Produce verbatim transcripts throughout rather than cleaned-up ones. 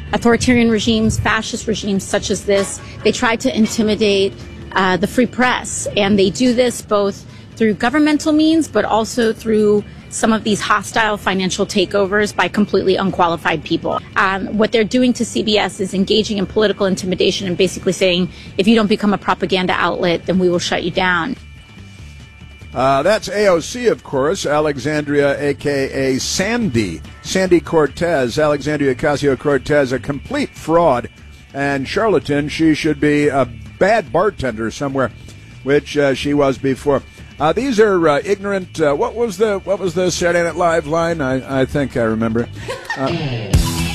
authoritarian regimes, fascist regimes such as this, they try to intimidate uh, the free press. And they do this both through governmental means, but also through some of these hostile financial takeovers by completely unqualified people. Um, what they're doing to C B S is engaging in political intimidation and basically saying, if you don't become a propaganda outlet, then we will shut you down. Uh, that's A O C, of course, Alexandria, a k a. Sandy. Sandy Cortez, Alexandria Ocasio-Cortez, a complete fraud and charlatan. She should be a bad bartender somewhere, which uh, she was before. Uh, these are uh, ignorant. Uh, what was the what was the Saturday Night Live line? I, I think I remember. Uh,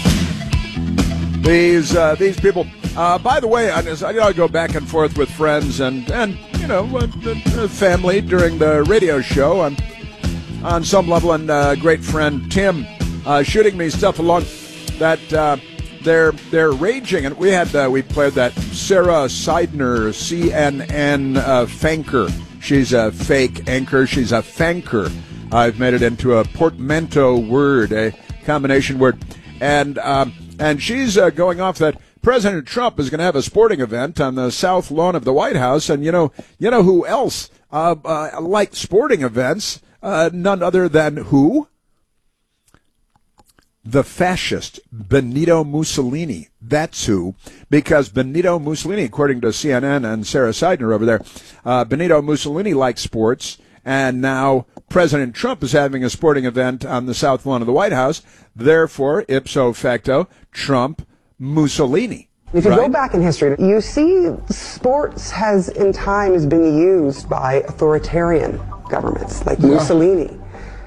these uh, these people. Uh, by the way, I, I go back and forth with friends and and you know uh, family during the radio show. I'm on some level, and uh, great friend Tim uh, shooting me stuff along that uh, they're they're raging, and we had uh, we played that Sarah Seidner, C N N uh, fanker. She's a fake anchor. She's a fanker. I've made it into a portmanteau word, a combination word. And um, and she's uh, going off that President Trump is going to have a sporting event on the south lawn of the White House. And, you know, you know who else uh, uh, liked sporting events? Uh, none other than who? The fascist Benito Mussolini. That's who. Because Benito Mussolini, according to C N N and Sarah Seidner over there, uh, Benito Mussolini likes sports, and now President Trump is having a sporting event on the south lawn of the White House. Therefore, ipso facto, Trump Mussolini. If you right? go back in history, you see sports has in times been used by authoritarian governments like yeah. Mussolini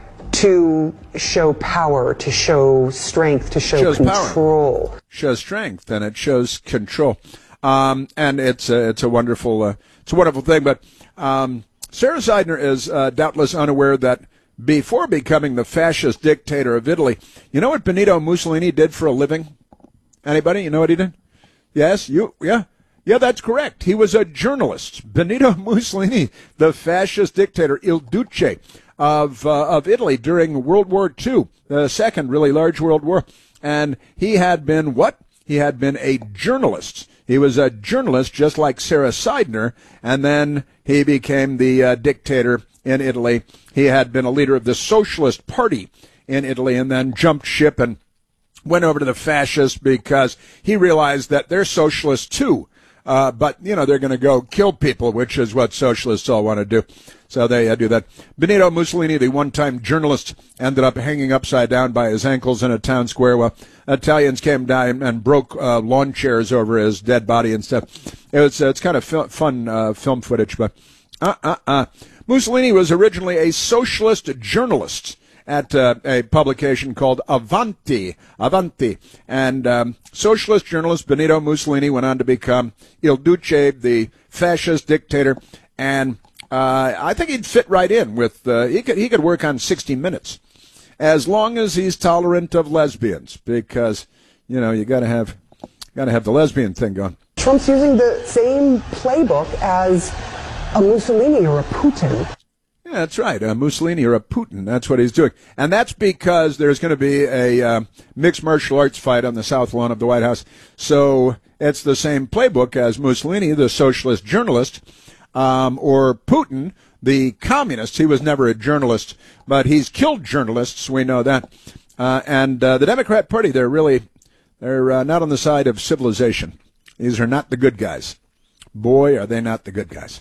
to show power, to show strength, to show shows control. Power. Shows strength, and it shows control. Um, and it's a, it's a wonderful uh, it's a wonderful thing. But um, Sarah Seidner is uh, doubtless unaware that before becoming the fascist dictator of Italy, you know what Benito Mussolini did for a living? Anybody? You know what he did? Yes, you, yeah. Yeah, that's correct. He was a journalist. Benito Mussolini, the fascist dictator, Il Duce of uh, of Italy during World War Two, the second really large world war. And he had been what? He had been a journalist. He was a journalist just like Sarah Seidner, and then he became the uh, dictator in Italy. He had been a leader of the Socialist Party in Italy and then jumped ship and went over to the fascists because he realized that they're socialists too. Uh, but, you know, they're going to go kill people, which is what socialists all want to do. So they uh, do that. Benito Mussolini, the one-time journalist, ended up hanging upside down by his ankles in a town square while Italians came down and broke uh, lawn chairs over his dead body and stuff. It was, uh, it's kind of fil- fun uh, film footage, but uh-uh-uh. Mussolini was originally a socialist journalist at uh, a publication called Avanti, Avanti. And um, socialist journalist Benito Mussolini went on to become Il Duce, the fascist dictator. And uh, I think he'd fit right in with, uh, he could he could work on sixty minutes, as long as he's tolerant of lesbians, because, you know, you got to have got to have the lesbian thing going. Trump's using the same playbook as a Mussolini or a Putin. Yeah, that's right. A Mussolini or a Putin. That's what he's doing. And that's because there's going to be a uh, mixed martial arts fight on the south lawn of the White House. So it's the same playbook as Mussolini, the socialist journalist, um, or Putin, the communist. He was never a journalist, but he's killed journalists. We know that. Uh, and uh, the Democrat Party, they're really, they're uh, not on the side of civilization. These are not the good guys. Boy, are they not the good guys.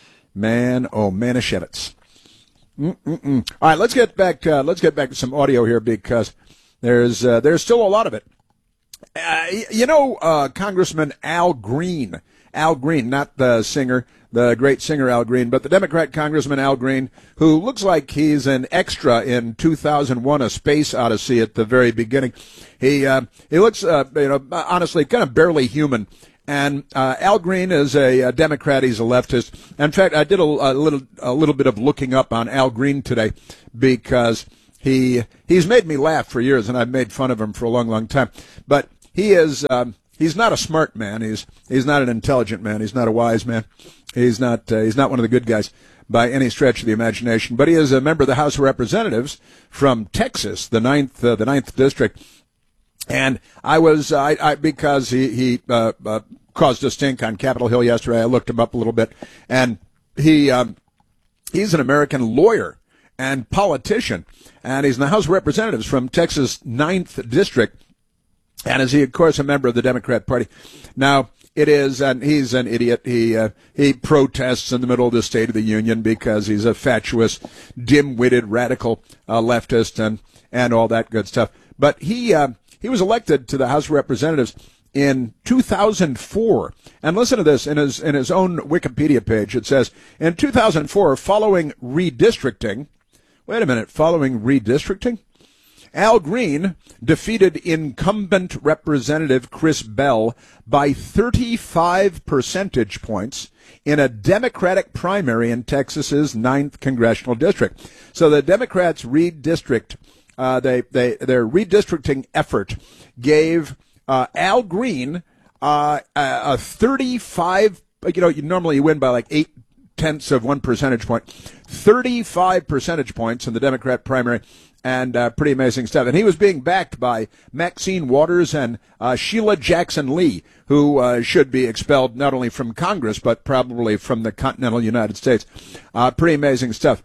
Man, oh, Manischewitz. Mm-mm-mm. All right, let's get back. Uh, let's get back to some audio here because there's uh, there's still a lot of it. Uh, you know, uh, Congressman Al Green, Al Green, not the singer, the great singer Al Green, but the Democrat Congressman Al Green, who looks like he's an extra in two thousand one: A Space Odyssey at the very beginning. He uh, he looks, uh, you know, honestly, kind of barely human. And uh, Al Green is a, a Democrat. He's a leftist. In fact, I did a, a little a little bit of looking up on Al Green today because he he's made me laugh for years, and I've made fun of him for a long, long time. But he is um, he's not a smart man. He's he's not an intelligent man. He's not a wise man. He's not uh, he's not one of the good guys by any stretch of the imagination. But he is a member of the House of Representatives from Texas, the ninth uh, the ninth district. And I was, I, I because he, he, uh, uh, caused a stink on Capitol Hill yesterday, I looked him up a little bit, and he, um, he's an American lawyer and politician, and he's in the House of Representatives from Texas' ninth District, and is he, of course, a member of the Democrat Party. Now, it is, and he's an idiot. He uh, he protests in the middle of the State of the Union because he's a fatuous, dim-witted, radical uh, leftist and, and all that good stuff. But he uh, he was elected to the House of Representatives in two thousand four. And listen to this, in his in his own Wikipedia page, it says, in two thousand four, following redistricting, wait a minute, following redistricting? Al Green defeated incumbent Representative Chris Bell by thirty-five percentage points in a Democratic primary in Texas's ninth Congressional District. So the Democrats redistrict, uh, they, they, their redistricting effort gave uh, Al Green uh, a, a thirty-five, you know, you normally you win by like eight tenths of one percentage point, thirty-five percentage points in the Democrat primary. And uh, pretty amazing stuff. And he was being backed by Maxine Waters and uh, Sheila Jackson Lee, who uh, should be expelled not only from Congress, but probably from the continental United States. Uh, pretty amazing stuff.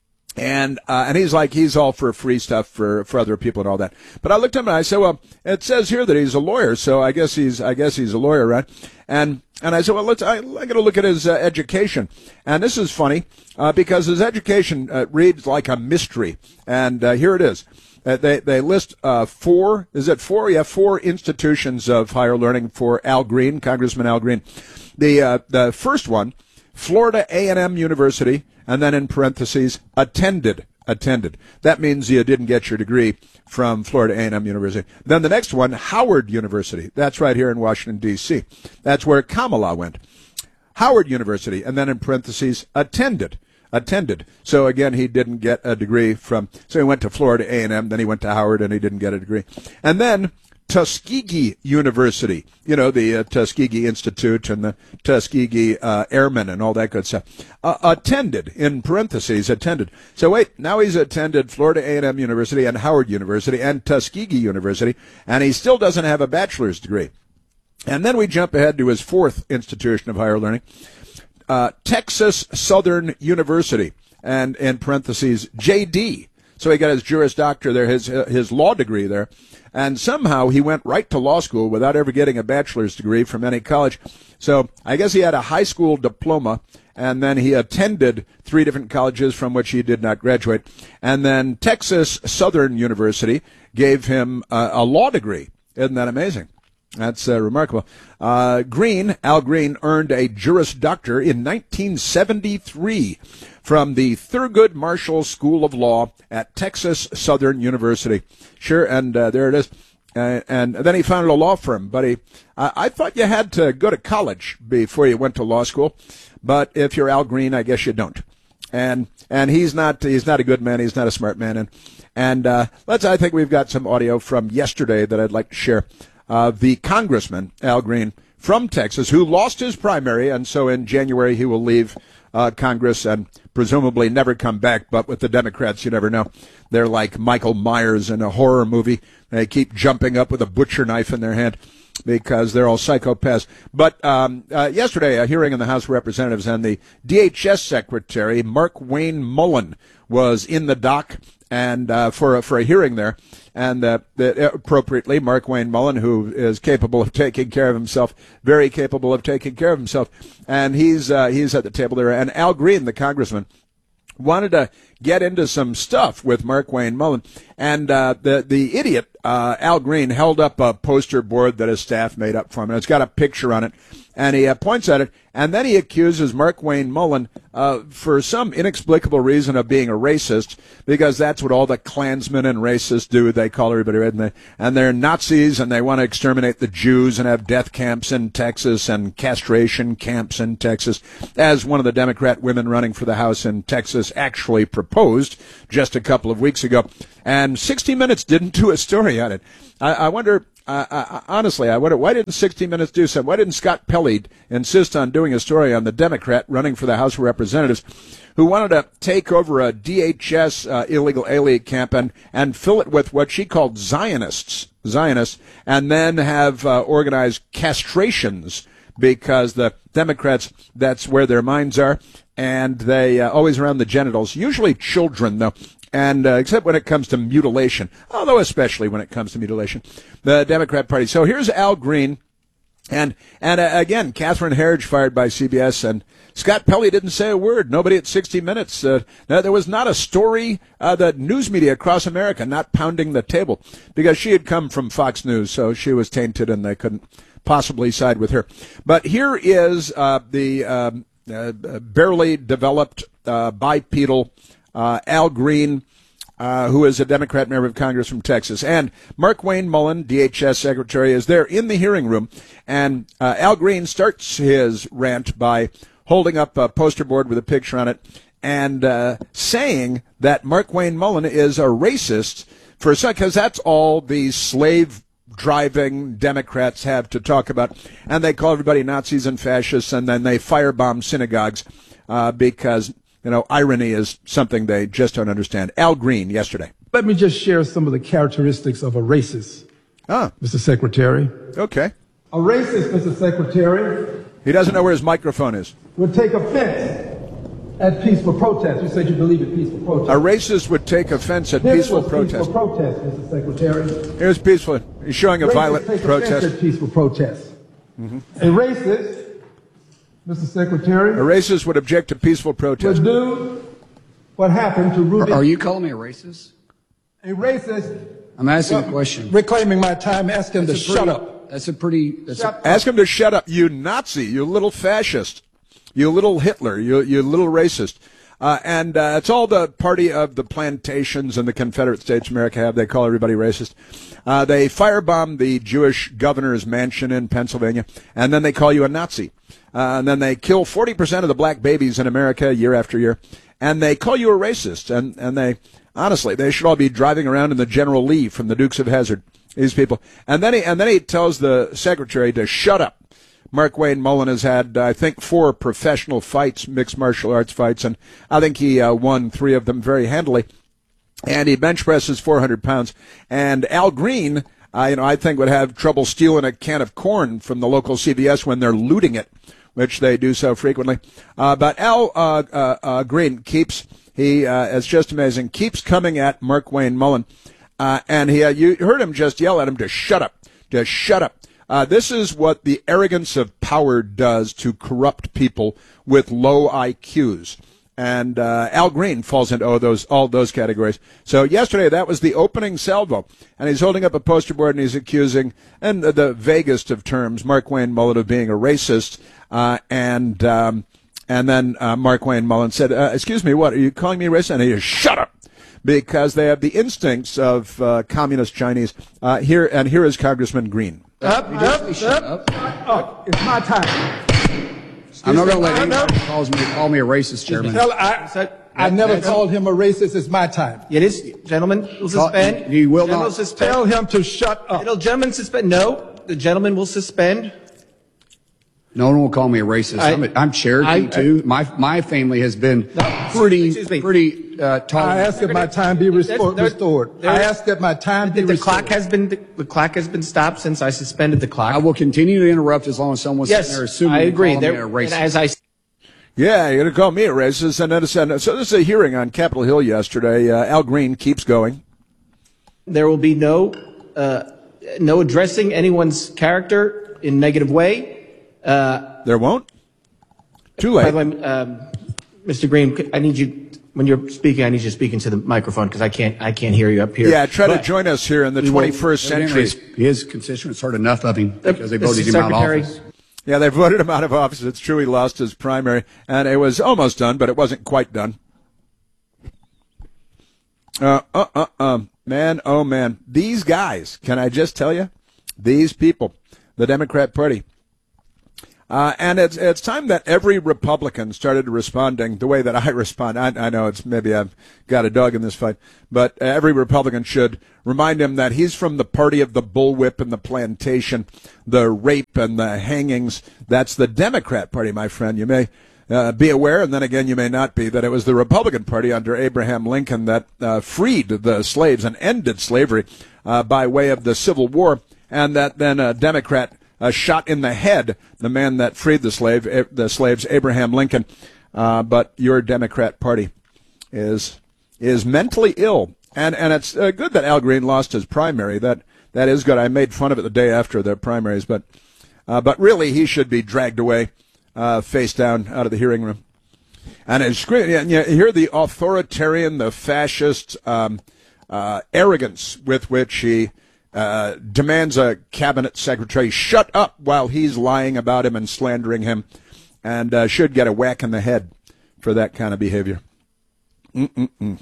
And uh, and he's like, he's all for free stuff for, for other people and all that. But I looked at him and I said, well, it says here that he's a lawyer, so I guess he's I guess he's a lawyer, right? And and I said, well, let's I, I got to look at his uh, education. And this is funny uh, because his education uh, reads like a mystery. And uh, here it is. Uh, they they list uh, four. Is it four? Yeah, four institutions of higher learning for Al Green, Congressman Al Green. The uh, the first one, Florida A and M University. And then in parentheses, attended, attended. That means you didn't get your degree from Florida A and M University. Then the next one, Howard University. That's right here in Washington, D C That's where Kamala went. Howard University. And then in parentheses, attended, attended. So again, he didn't get a degree from, so he went to Florida A and M, then he went to Howard, and he didn't get a degree. And then Tuskegee University, you know, the uh, Tuskegee Institute and the Tuskegee uh, Airmen and all that good stuff. Uh, attended, in parentheses, attended. So wait, now he's attended Florida A and M University and Howard University and Tuskegee University, and he still doesn't have a bachelor's degree. And then we jump ahead to his fourth institution of higher learning, uh, Texas Southern University, and in parentheses, J D. So he got his Juris Doctor there, his uh, his law degree there. And somehow he went right to law school without ever getting a bachelor's degree from any college. So I guess he had a high school diploma, and then he attended three different colleges from which he did not graduate. And then Texas Southern University gave him a, a law degree. Isn't that amazing? That's uh, remarkable. Uh, Green, Al Green, earned a Juris Doctor in nineteen seventy-three from the Thurgood Marshall School of Law at Texas Southern University. Sure, and uh, there it is. Uh, and then he founded a law firm. But he, uh, I thought you had to go to college before you went to law school. But if you're Al Green, I guess you don't. And and he's not he's not a good man. He's not a smart man. And and uh, let's. I think we've got some audio from yesterday that I'd like to share. Uh, the Congressman, Al Green, from Texas, who lost his primary, and so in January he will leave uh, Congress and presumably never come back. But with the Democrats, you never know. They're like Michael Myers in a horror movie. They keep jumping up with a butcher knife in their hand because they're all psychopaths. But um, uh, yesterday, a hearing in the House of Representatives, and the D H S Secretary, Mark Wayne Mullen, was in the dock and uh, for, a, for a hearing there. And uh, the, appropriately, Mark Wayne Mullen, who is capable of taking care of himself, very capable of taking care of himself, and he's uh, he's at the table there. And Al Green, the congressman, wanted to get into some stuff with Mark Wayne Mullen, and uh, the the idiot uh, Al Green held up a poster board that his staff made up for him, and it's got a picture on it, and he uh, points at it, and then he accuses Mark Wayne Mullen uh, for some inexplicable reason of being a racist, because that's what all the Klansmen and racists do. They call everybody red, and, they, and they're Nazis, and they want to exterminate the Jews and have death camps in Texas and castration camps in Texas, as one of the Democrat women running for the House in Texas actually proposed just a couple of weeks ago. And sixty minutes didn't do a story on it. I, I wonder, uh, uh, honestly, I wonder, why didn't sixty minutes do something? Why didn't Scott Pelley insist on doing a story on the Democrat running for the House of Representatives who wanted to take over a D H S uh, illegal alien camp and, and fill it with what she called Zionists, Zionists, and then have uh, organized castrations because the Democrats, that's where their minds are, and they uh, always around the genitals, usually children, though. And uh, except when it comes to mutilation, although especially when it comes to mutilation, the Democrat Party. So here's Al Green, and and uh, again, Catherine Herridge fired by C B S, and Scott Pelley didn't say a word. Nobody at sixty minutes. Uh, there was not a story. Uh, the news media across America not pounding the table because she had come from Fox News, so she was tainted, and they couldn't possibly side with her. But here is uh, the um, uh, barely developed uh, bipedal. Uh, Al Green, uh, who is a Democrat member of Congress from Texas, and Mark Wayne Mullen, D H S Secretary, is there in the hearing room. And uh, Al Green starts his rant by holding up a poster board with a picture on it and uh, saying that Mark Wayne Mullen is a racist for a second, because that's all these slave-driving Democrats have to talk about. And they call everybody Nazis and fascists, and then they firebomb synagogues uh, because... You know, irony is something they just don't understand. Al Green, yesterday. Let me just share some of the characteristics of a racist, Ah. Mister Secretary. Okay. A racist, Mister Secretary, He doesn't know where his microphone is. would take offense at peaceful protest. You said you believe in peaceful protest. A racist would take offense at This peaceful was protest. peaceful protest, Mister Secretary. Here's peaceful. He's showing a Racists violent take protest. offense at peaceful protest. Mm-hmm. A racist, Mister Secretary, A racist would object to peaceful protest. would do what happened to Rudy. Are you calling me a racist? A racist. I'm asking a question. Reclaiming my time, ask him to That's a shut pretty- up. That's a pretty. That's a, Ask him to shut up, you Nazi, you little fascist, you little Hitler, you you little racist. Uh, and uh, it's all the party of the plantations and the Confederate States of America have. They call everybody racist. Uh, they firebombed the Jewish governor's mansion in Pennsylvania, and then they call you a Nazi. Uh, and then they kill forty percent of the black babies in America year after year. And they call you a racist. And, and they, honestly, they should all be driving around in the General Lee from the Dukes of Hazzard, these people. And then he, and then he tells the secretary to shut up. Mark Wayne Mullen has had, I think, four professional fights, mixed martial arts fights, and I think he uh, won three of them very handily. And he bench presses four hundred pounds. And Al Green, uh, you know, I think would have trouble stealing a can of corn from the local C V S when they're looting it, which they do so frequently. Uh, but Al uh, uh, uh, Green keeps, he, uh, it's just amazing, keeps coming at Mark Wayne Mullen. Uh, and he, uh, you heard him just yell at him to shut up, to shut up. Uh, this is what the arrogance of power does to corrupt people with low I Qs. And uh, Al Green falls into all those all those categories. So yesterday, that was the opening salvo. And he's holding up a poster board and he's accusing, in the, the vaguest of terms, Mark Wayne Mullen of being a racist. Uh, and um, and then uh, Mark Wayne Mullen said, uh, excuse me, what, are you calling me racist? And he just, shut up, because they have the instincts of uh, communist Chinese. Uh, here And here is Congressman Green. Up, up, shut up, up. It's my time. I'm not going to let No, no. anybody calls me, call me a racist, Chairman. Tell, I, I never called him a racist. It's my time. It is, gentlemen, will suspend. You will Gentlemen not. will suspend. Tell him to shut up. It'll, gentlemen, suspend. No, the gentleman will suspend. No one will call me a racist. I- I'm, a, I'm Cherokee I- too. My my family has been No, pretty excuse me. pretty uh, I tolerant. ask that my time be restored. There- restored. there- I ask that my time be The, the restored. clock has been the clock has been stopped since I suspended the clock. I will continue to interrupt as long as someone's yes, sitting there assuming I you're agree. calling There, me a and racist. as I Yeah, you're going to call me a racist. And then, so this is a hearing on Capitol Hill yesterday. Uh, Al Green keeps going. there will be no uh, no addressing anyone's character in negative way. Uh, There won't? Too by late. the way, um, Mister Green, I need you when you're speaking. I need you to speak into the microphone because I can't I can't hear you up here. Yeah, try to But- join us here in the We will- twenty-first century. Evidently, his, his constituents heard enough of him because they Mister voted him out of Secretary, office. Yeah, they voted him out of office. It's true he lost his primary, and it was almost done, but it wasn't quite done. Uh, uh, uh, um, man, oh man. These guys, can I just tell you? These people, the Democrat Party, Uh, and it's it's time that every Republican started responding the way that I respond. I, I know it's maybe I've got a dog in this fight, but every Republican should remind him that he's from the party of the bullwhip and the plantation, the rape and the hangings. That's the Democrat Party, my friend. You may uh, be aware, and then again you may not be, that it was the Republican Party under Abraham Lincoln that uh, freed the slaves and ended slavery uh, by way of the Civil War, and that then a Democrat Uh, shot in the head the man that freed the slave, the slaves, Abraham Lincoln. Uh, but your Democrat Party is is mentally ill, and and it's uh, good that Al Green lost his primary. That that is good. I made fun of it the day after the primaries, but uh, but really he should be dragged away, uh, face down, out of the hearing room. And it's screaming. And you hear the authoritarian, the fascist um, uh, arrogance with which he Uh, demands a cabinet secretary shut up while he's lying about him and slandering him, and uh, should get a whack in the head for that kind of behavior. Mm-mm-mm.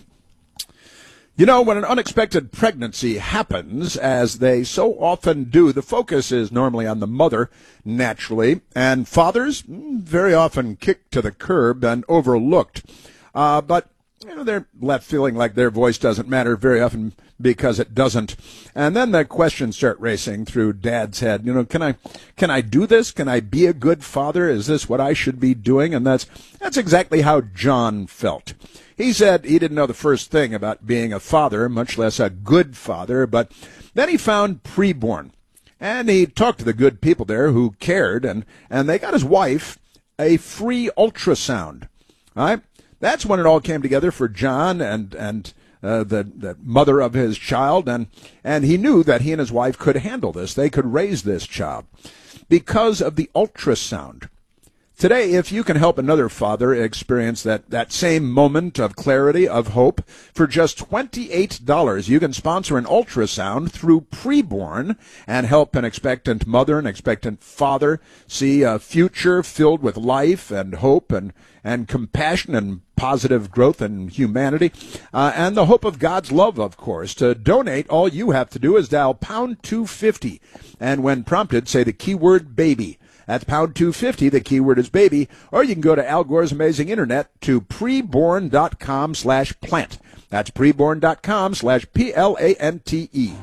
You know, when an unexpected pregnancy happens, as they so often do, the focus is normally on the mother, naturally, and fathers very often kicked to the curb and overlooked. Uh, but You know, they're left feeling like their voice doesn't matter very often because it doesn't. And then the questions start racing through Dad's head. You know, can I can I do this? Can I be a good father? Is this what I should be doing? And that's that's exactly how John felt. He said he didn't know the first thing about being a father, much less a good father, but then he found Preborn. And he talked to the good people there who cared, and, and they got his wife a free ultrasound. All right? That's when it all came together for John and and uh, the the mother of his child, and and he knew that he and his wife could handle this. They could raise this child because of the ultrasound. Today, if you can help another father experience that, that same moment of clarity, of hope, for just twenty-eight dollars, you can sponsor an ultrasound through Preborn and help an expectant mother, an expectant father see a future filled with life and hope and, and compassion and positive growth and humanity, uh, and the hope of God's love, of course. To donate, all you have to do is dial pound two fifty, and when prompted, say the keyword baby. That's pound two fifty, the keyword is baby, or you can go to Al Gore's amazing internet to preborn.com slash plant. That's preborn.com slash P L A N T E.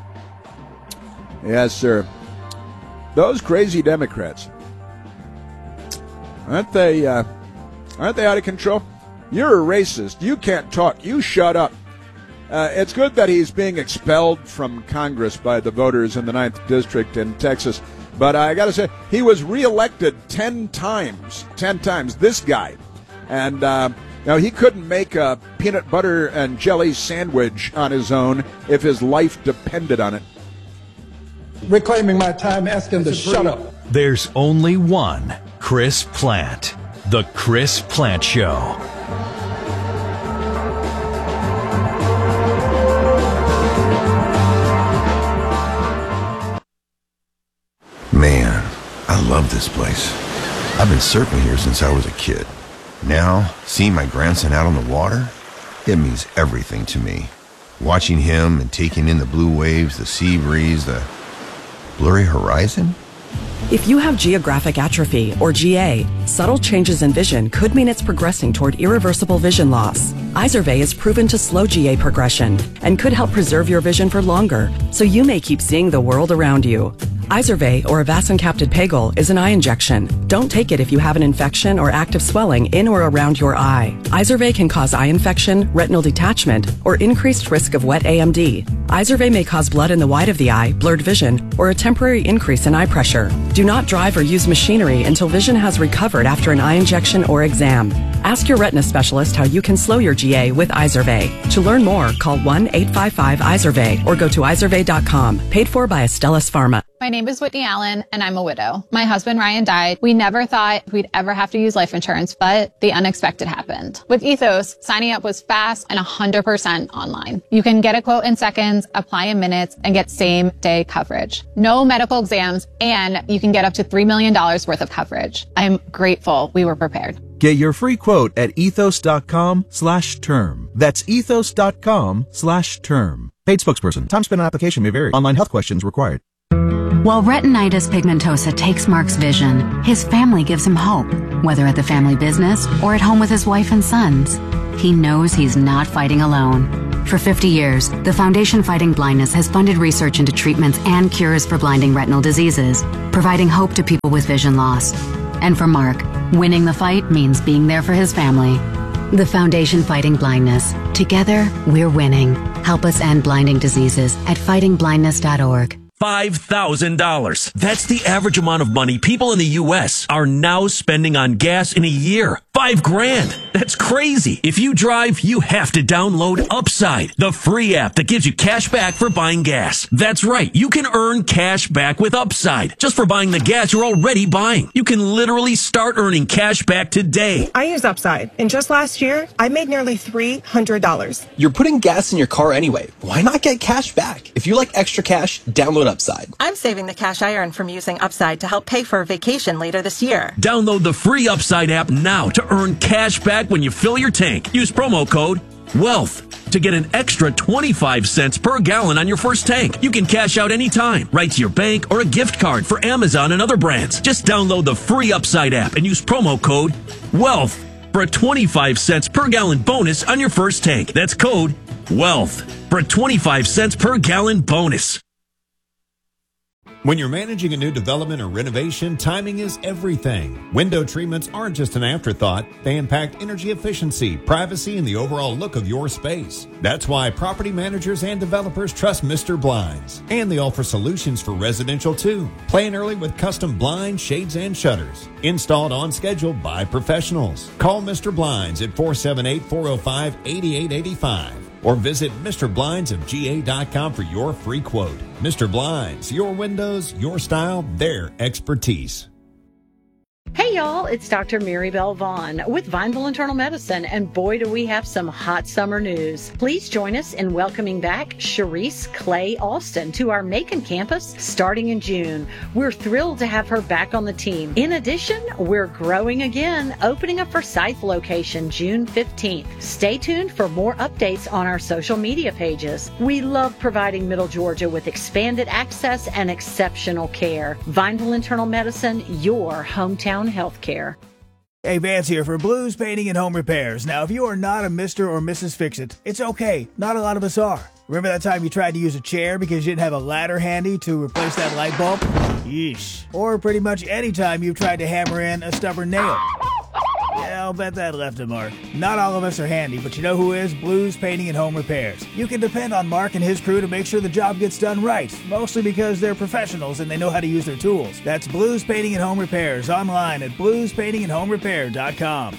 Yes, sir. Those crazy Democrats. Aren't they, uh, aren't they out of control? You're a racist. You can't talk. You shut up. Uh, it's good that he's being expelled from Congress by the voters in the ninth District in Texas. But I got to say, he was reelected ten times, ten times, this guy. And uh, now he couldn't make a peanut butter and jelly sandwich on his own if his life depended on it. Reclaiming my time, asking to shut up. There's only one Chris Plant. The Chris Plant Show. Man, I love this place. I've been surfing here since I was a kid. Now, seeing my grandson out on the water, it means everything to me. Watching him and taking in the blue waves, the sea breeze, the blurry horizon. If you have geographic atrophy, or G A, subtle changes in vision could mean it's progressing toward irreversible vision loss. Izervay is proven to slow G A progression and could help preserve your vision for longer, so you may keep seeing the world around you. Izervay, or avacincaptad pegol, is an eye injection. Don't take it if you have an infection or active swelling in or around your eye. Izervay can cause eye infection, retinal detachment, or increased risk of wet A M D. Izervay may cause blood in the white of the eye, blurred vision, or a temporary increase in eye pressure. Do not drive or use machinery until vision has recovered after an eye injection or exam. Ask your retina specialist how you can slow your G A with Izervay. To learn more, call one eight five five Izervay or go to izervay dot com. Paid for by Astellas Pharma. My name is Whitney Allen, and I'm a widow. My husband, Ryan, died. We never thought we'd ever have to use life insurance, but the unexpected happened. With Ethos, signing up was fast and one hundred percent online. You can get a quote in seconds, apply in minutes, and get same-day coverage. No medical exams, and you can get up to three million dollars worth of coverage. I'm grateful we were prepared. Get your free quote at ethos.com slash term. That's ethos.com slash term. Paid spokesperson. Time spent on application may vary. Online health questions required. While retinitis pigmentosa takes Mark's vision, his family gives him hope, whether at the family business or at home with his wife and sons. He knows he's not fighting alone. For fifty years, the Foundation Fighting Blindness has funded research into treatments and cures for blinding retinal diseases, providing hope to people with vision loss. And for Mark, winning the fight means being there for his family. The Foundation Fighting Blindness. Together, we're winning. Help us end blinding diseases at fighting blindness dot org. five thousand dollars. That's the average amount of money people in the U S are now spending on gas in a year. Five grand. That's crazy. If you drive, you have to download Upside, the free app that gives you cash back for buying gas. That's right. You can earn cash back with Upside just for buying the gas you're already buying. You can literally start earning cash back today. I use Upside, and just last year, I made nearly three hundred dollars. You're putting gas in your car anyway. Why not get cash back? If you like extra cash, download Upside. I'm saving the cash I earn from using Upside to help pay for a vacation later this year. Download the free Upside app now to earn cash back when you fill your tank. Use promo code WEALTH to get an extra twenty-five cents per gallon on your first tank. You can cash out anytime, right to your bank or a gift card for Amazon and other brands. Just download the free Upside app and use promo code WEALTH for a twenty-five cents per gallon bonus on your first tank. That's code WEALTH for a twenty-five cents per gallon bonus. When you're managing a new development or renovation, timing is everything. Window treatments aren't just an afterthought. They impact energy efficiency, privacy, and the overall look of your space. That's why property managers and developers trust Mister Blinds. And they offer solutions for residential too. Plan early with custom blinds, shades, and shutters. Installed on schedule by professionals. Call Mister Blinds at four seven eight, four oh five, eight eight eight five. Or visit Mister Blinds of G A dot com for your free quote. Mister Blinds, your windows, your style, their expertise. Hey y'all, it's Doctor Mary Bell Vaughn with Vineville Internal Medicine, and boy do we have some hot summer news. Please join us in welcoming back Sharice Clay Alston to our Macon campus starting in June. We're thrilled to have her back on the team. In addition, we're growing again, opening a Forsyth location June fifteenth. Stay tuned for more updates on our social media pages. We love providing Middle Georgia with expanded access and exceptional care. Vineville Internal Medicine, your hometown healthcare. Hey, Vance here for Blues Painting and Home Repairs. Now, if you are not a Mister or Missus Fix-It, it's okay. Not a lot of us are. Remember that time you tried to use a chair because you didn't have a ladder handy to replace that light bulb? Yeesh. Or pretty much any time you've tried to hammer in a stubborn nail. Yeah, I'll bet that left a mark. Not all of us are handy, but you know who is? Blues Painting and Home Repairs. You can depend on Mark and his crew to make sure the job gets done right, mostly because they're professionals and they know how to use their tools. That's Blues Painting and Home Repairs, online at blues painting and home repair dot com.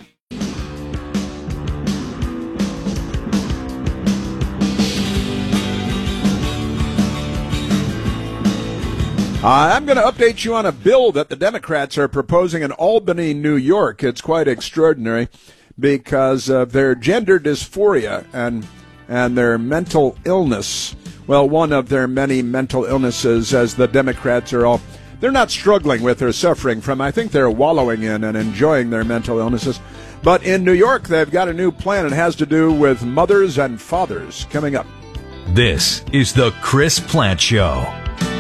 Uh, I'm going to update you on a bill that the Democrats are proposing in Albany, New York. It's quite extraordinary because of their gender dysphoria and and their mental illness. Well, one of their many mental illnesses, as the Democrats are all, they're not struggling with or suffering from. I think they're wallowing in and enjoying their mental illnesses. But in New York, they've got a new plan. It has to do with mothers and fathers. Coming up. This is the Chris Plant Show.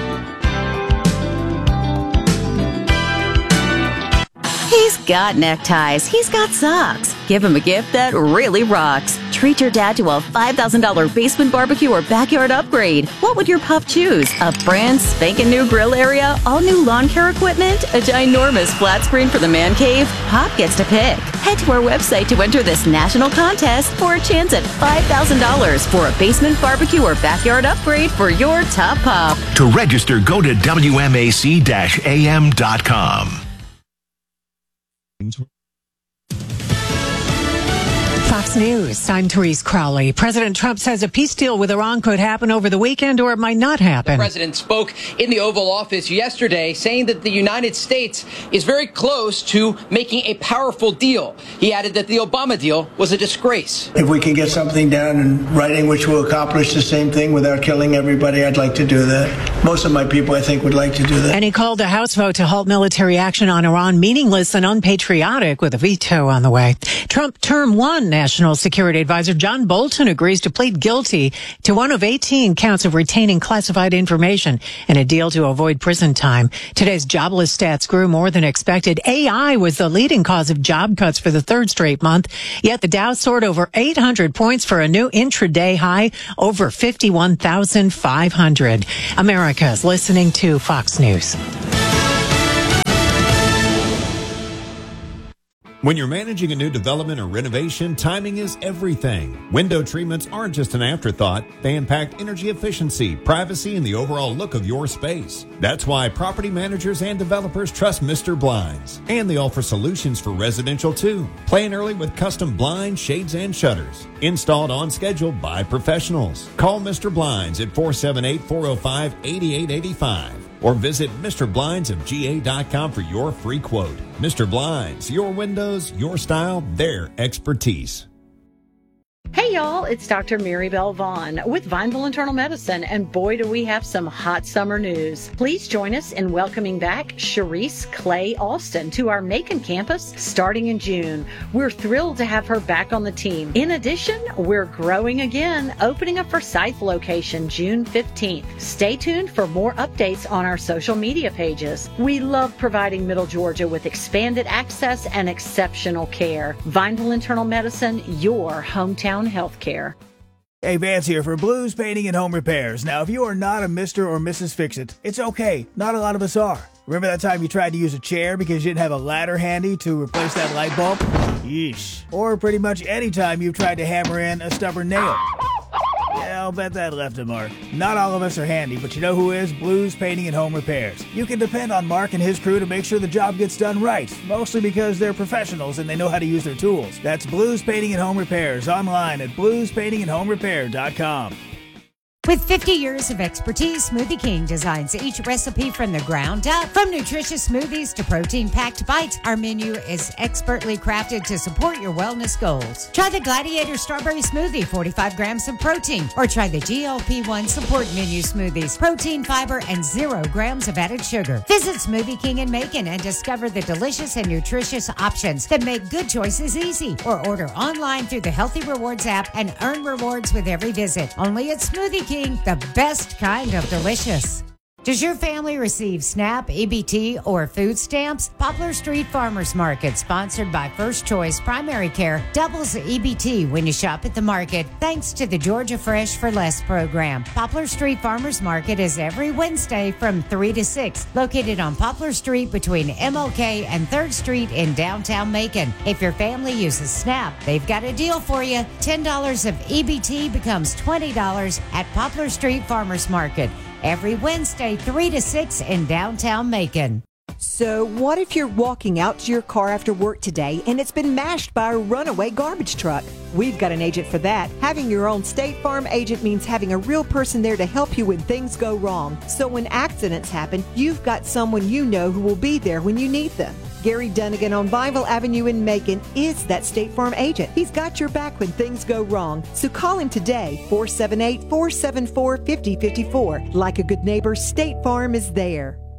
He's got neckties. He's got socks. Give him a gift that really rocks. Treat your dad to a five thousand dollars basement barbecue or backyard upgrade. What would your pup choose? A brand spanking new grill area? All new lawn care equipment? A ginormous flat screen for the man cave? Pop gets to pick. Head to our website to enter this national contest for a chance at five thousand dollars for a basement barbecue or backyard upgrade for your top pup. To register, go to W M A C A M dot com. Fox News, I'm Therese Crowley. President Trump says a peace deal with Iran could happen over the weekend, or it might not happen. The president spoke in the Oval Office yesterday saying that the United States is very close to making a powerful deal. He added that the Obama deal was a disgrace. If we can get something down in writing which will accomplish the same thing without killing everybody, I'd like to do that. Most of my people, I think, would like to do that. And he called a House vote to halt military action on Iran meaningless and unpatriotic, with a veto on the way. Trump term one now. National Security Advisor John Bolton agrees to plead guilty to one of eighteen counts of retaining classified information in a deal to avoid prison time. Today's jobless stats grew more than expected. A I was the leading cause of job cuts for the third straight month, yet the Dow soared over eight hundred points for a new intraday high, over fifty-one thousand five hundred. America's listening to Fox News. When you're managing a new development or renovation, timing is everything. Window treatments aren't just an afterthought. They impact energy efficiency, privacy, and the overall look of your space. That's why property managers and developers trust Mister Blinds. And they offer solutions for residential too. Plan early with custom blinds, shades, and shutters. Installed on schedule by professionals. Call Mister Blinds at four seven eight, four oh five, eight eight eight five. Or visit Mister Blinds of G A dot com for your free quote. Mister Blinds, your windows, your style, their expertise. Hey y'all, it's Doctor Maribel Vaughn with Vineville Internal Medicine, and boy do we have some hot summer news. Please join us in welcoming back Sharice Clay Alston to our Macon campus starting in June. We're thrilled to have her back on the team. In addition, we're growing again, opening a Forsyth location June fifteenth. Stay tuned for more updates on our social media pages. We love providing Middle Georgia with expanded access and exceptional care. Vineville Internal Medicine, your hometown healthcare. Hey, Vance here for Blues Painting and Home Repairs. Now, if you are not a Mister or Missus Fix-It, it's okay. Not a lot of us are. Remember that time you tried to use a chair because you didn't have a ladder handy to replace that light bulb? Yeesh. Or pretty much any time you've tried to hammer in a stubborn nail. Yeah, I'll bet that left a mark. Not all of us are handy, but you know who is? Blues Painting and Home Repairs. You can depend on Mark and his crew to make sure the job gets done right, mostly because they're professionals and they know how to use their tools. That's Blues Painting and Home Repairs, online at blues painting and home repair dot com. With fifty years of expertise, Smoothie King designs each recipe from the ground up. From nutritious smoothies to protein-packed bites, our menu is expertly crafted to support your wellness goals. Try the Gladiator Strawberry Smoothie, forty-five grams of protein, or try the G L P one Support Menu Smoothies, protein, fiber, and zero grams of added sugar. Visit Smoothie King in Macon and discover the delicious and nutritious options that make good choices easy. Or order online through the Healthy Rewards app and earn rewards with every visit. Only at Smoothie King. The best kind of delicious. Does your family receive SNAP, E B T, or food stamps? Poplar Street Farmers Market, sponsored by First Choice Primary Care, doubles the E B T when you shop at the market, thanks to the Georgia Fresh for Less program. Poplar Street Farmers Market is every Wednesday from three to six, located on Poplar Street between M L K and third Street in downtown Macon. If your family uses SNAP, they've got a deal for you. ten dollars of E B T becomes twenty dollars at Poplar Street Farmers Market. Every Wednesday, three to six in downtown Macon. So what if you're walking out to your car after work today and it's been mashed by a runaway garbage truck? We've got an agent for that. Having your own State Farm agent means having a real person there to help you when things go wrong. So when accidents happen, you've got someone you know who will be there when you need them. Gary Dunnigan on Vineville Avenue in Macon is that State Farm agent. He's got your back when things go wrong. So call him today, four seven eight, four seven four, five oh five four. Like a good neighbor, State Farm is there.